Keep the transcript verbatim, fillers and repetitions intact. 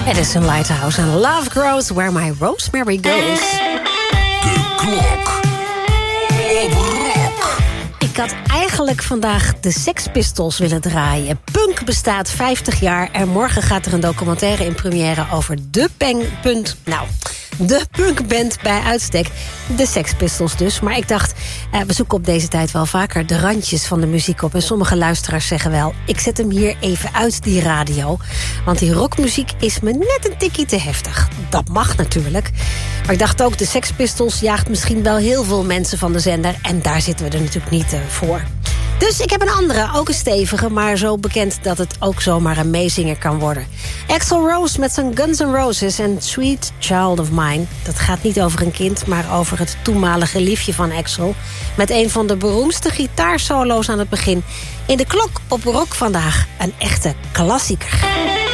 Edison Lighthouse en Love Grows Where My Rosemary Goes. De klok op rock. Ik had eigenlijk vandaag de Sex Pistols willen draaien. Punk bestaat vijftig jaar en morgen gaat er een documentaire in première over de peng, punt, nou, de punkband bij uitstek. De Sex Pistols dus. Maar ik dacht, eh, we zoeken op deze tijd wel vaker de randjes van de muziek op. En sommige luisteraars zeggen wel, ik zet hem hier even uit, die radio. Want die rockmuziek is me net een tikkie te heftig. Dat mag natuurlijk. Maar ik dacht ook, de Sex Pistols jaagt misschien wel heel veel mensen van de zender. En daar zitten we er natuurlijk niet uh, voor. Dus ik heb een andere, ook een stevige, maar zo bekend dat het ook zomaar een meezinger kan worden. Axl Rose met zijn Guns N' Roses en Sweet Child of Mine. Dat gaat niet over een kind, maar over het toenmalige liefje van Axl. Met een van de beroemdste gitaarsolo's aan het begin. In de klok op rock vandaag, een echte klassieker.